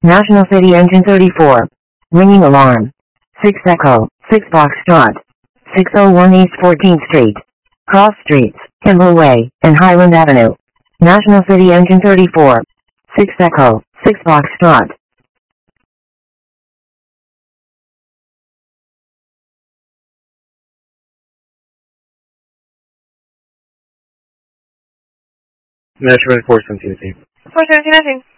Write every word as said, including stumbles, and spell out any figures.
National City Engine thirty-four. Ringing alarm. six Echo, six Foxtrot. six oh one East fourteenth Street. Cross Streets, Kimball Way, and Highland Avenue. National City Engine thirty-four. six Echo, six Foxtrot. Measurement four seventeen. four seventeen, nothing.